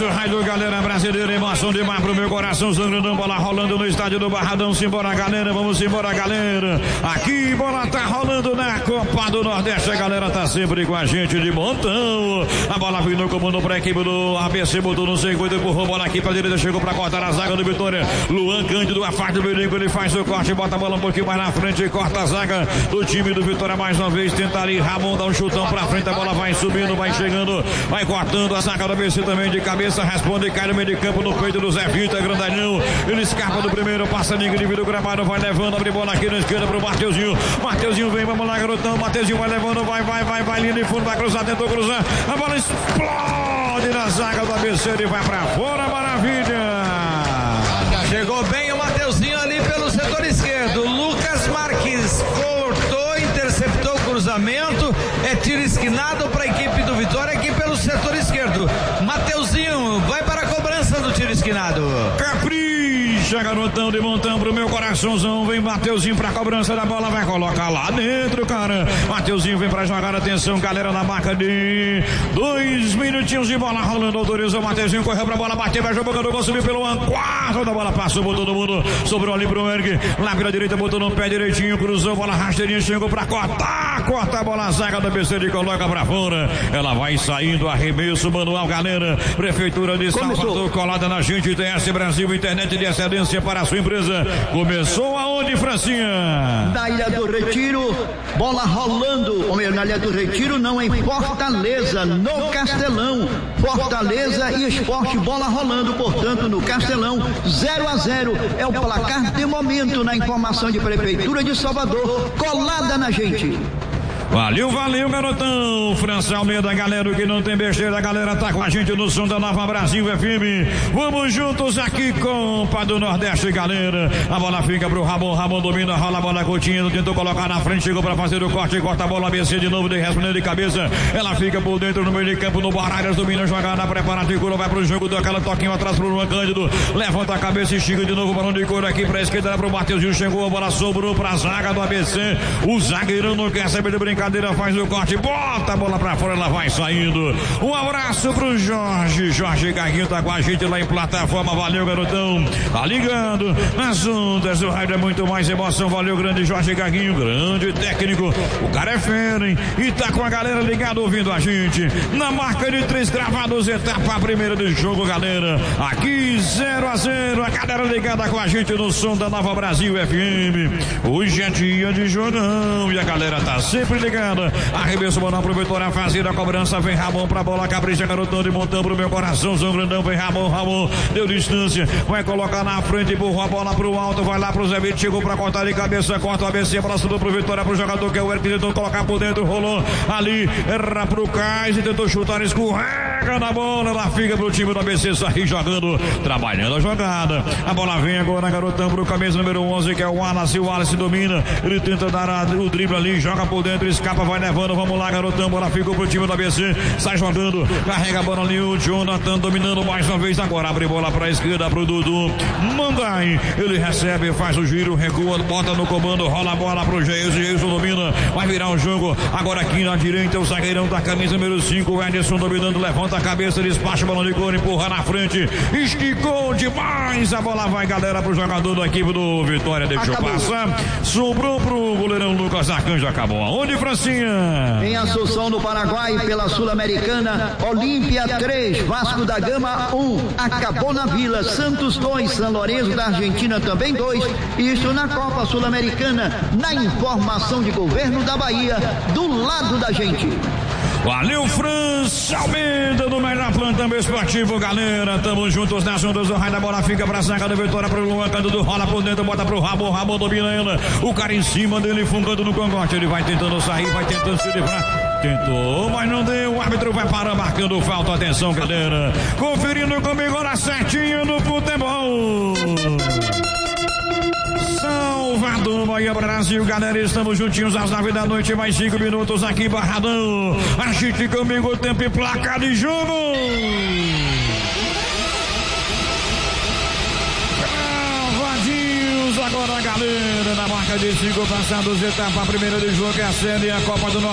do rádio, galera brasileira, emoção demais pro meu coração, sangrando, bola rolando no estádio do Barradão. Simbora, galera, vamos embora, galera. Aqui, bola tá rolando na Copa do Nordeste, a galera tá sempre com a gente de montão. A bola vindo no comando pra equipe do ABC, botou no circuito, empurrou, bola aqui pra direita, chegou pra cortar a zaga do Vitória. Luan Cândido, afasta o perigo, ele faz o corte, bota a bola um pouquinho mais na frente, corta a zaga do time do Vitória mais uma vez, tenta ali, Ramon dá um chutão pra frente, a bola vai subindo, vai chegando, vai cortando a zaga do ABC também de cabeça, responde, cai no meio de campo, no peito do Zé Vitor, grandalhão, ele escapa do primeiro, passa ninguém, divide o gramado, vai levando, abre bola aqui na esquerda pro Mateuzinho, Mateuzinho vem, vamos lá, garotão, Mateuzinho vai levando, vai, linha de fundo, vai cruzar, tentou cruzar, a bola explode na zaga do ABC, ele vai pra fora, maravilha! Chegou bem o Mateuzinho ali pelo setor esquerdo, Lucas Marques cortou, interceptou o cruzamento, é tiro esquinado para a equipe do Vitória aqui pelo setor esquerdo. Mateuzinho vai para a cobrança do tiro esquinado. Capricha, garotão de montão pro meu coraçãozão, vem Mateuzinho pra cobrança da bola, vai colocar lá dentro, cara. Mateuzinho vem pra jogar, atenção, galera, na marca de 2 minutinhos de bola rolando, autorizou, Mateuzinho correu pra bola, bateu, vai jogando, gol, subiu pelo quarto da bola, passou por todo mundo, sobrou ali pro Erg, lá pela direita, botou no pé direitinho, cruzou, bola rasteirinha, chegou pra cortar, corta a bola, a zaga da BC e coloca pra fora, ela vai saindo, arremesso manual, galera, Prefeitura de Salvador, colada na gente, TS Brasil, internet de excelência para a sua empresa. Começou aonde, Francinha? Na Ilha do Retiro, bola rolando, ou melhor, na Ilha do Retiro não, em Fortaleza, no Castelão, Fortaleza e Esporte, bola rolando, portanto, no Castelão, 0-0 é o placar de momento na informação de Prefeitura de Salvador, colada na gente. Valeu, garotão. França Almeida, galera, que não tem besteira, a galera tá com a gente no som da Nova Brasil FM. Vamos juntos aqui, Copa do Nordeste, galera. A bola fica pro Ramon domina, rola a bola, Coutinho, tentou colocar na frente, chegou pra fazer o corte, corta a bola, ABC de novo, de responder de cabeça. Ela fica por dentro, no meio de campo, no Baralhas, domina, jogada, prepara a cura, vai pro jogo, deu aquela toquinha atrás pro Luan Cândido, levanta a cabeça e estica de novo, balão de couro aqui pra esquerda, pro Mateuzinho, chegou, a bola sobrou pra zaga do ABC. O zagueirão não quer saber de brincadeira, faz o corte, bota a bola pra fora, ela vai saindo. Um abraço pro Jorge Gaguinho tá com a gente lá em plataforma, valeu, garotão, tá ligando nas ondas do rádio, é muito mais emoção, valeu, grande Jorge Gaguinho, grande técnico, o cara é fera, hein? E tá com a galera ligada ouvindo a gente na marca de 3 gravados, etapa primeira do jogo, galera, aqui 0-0, a galera ligada com a gente no som da Nova Brasil FM. Hoje é dia de jogão e a galera tá sempre ligada. Arremesso manual pro Vitória fazer a cobrança, vem Ramon pra bola, capricha, garotão de montão pro meu coração, São Grandão, vem Ramon, deu distância, vai colocar na frente, empurrou a bola pro alto, vai lá pro Zé Vitor, chegou pra cortar de cabeça, corta o ABC, a bola subiu pro Vitória, pro jogador que é o Eric, tentou colocar por dentro, rolou ali, erra pro Cais e tentou chutar, escorrega na bola, ela fica pro time do ABC sair jogando, trabalhando a jogada, a bola vem agora, garotão, pro camisa número 11, que é o Wallace domina, ele tenta dar o drible ali, joga por dentro, escapa, vai levando, vamos lá, garotão, bola ficou pro time do ABC, sai jogando, carrega a bola ali, o Jonathan dominando mais uma vez, agora abre bola pra esquerda pro Dudu, Mandai, ele recebe, faz o giro, recua, bota no comando, rola a bola pro Geilson domina, vai virar o jogo, agora aqui na direita, o zagueirão da camisa número 5, o Ederson dominando, levanta a cabeça, despacha o balão de couro, empurra na frente, esticou demais, a bola vai, galera, pro jogador da equipe do Vitória, deixou passar, sobrou pro goleirão Lucas Arcanjo, acabou aonde, Francinha? Em Assunção, no Paraguai, pela Sul-Americana, Olímpia 3, Vasco da Gama 1, acabou na Vila, Santos 2, São Lourenço da Argentina também 2, isso na Copa Sul-Americana, na informação de governo da Bahia, do lado da gente. Valeu, França Almeida do melhor plantão esportivo, galera, tamo juntos nas ondas do raio, da bola fica pra zaga do Vitória, pro Luan Cândido, rola por dentro, bota pro Ramon domina ela, o cara em cima dele, fungando no cangote, ele vai tentando sair, vai tentando se livrar, tentou, mas não deu, o árbitro vai parar, marcando falta, atenção, galera, conferindo comigo na certinha do futebol. Salvador, Bahia, Brasil, galera, estamos juntinhos às 9 da noite, mais 5 minutos aqui, Barradão, agite comigo, tempo e placa de jogo. Cravadinhos agora, galera, na marca de 5 passados, etapa primeira de jogo, é a série, a Copa do Norte.